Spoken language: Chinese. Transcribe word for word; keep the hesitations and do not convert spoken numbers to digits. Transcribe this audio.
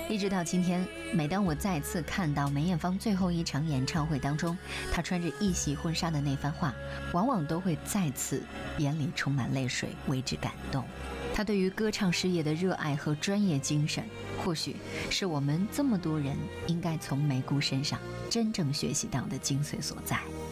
一直到今天，每当我再次看到梅艳芳最后一场演唱会当中，她穿着一袭婚纱的那番话，往往都会再次眼里充满泪水，为之感动。她对于歌唱事业的热爱和专业精神，或许是我们这么多人应该从梅姑身上真正学习到的精髓所在。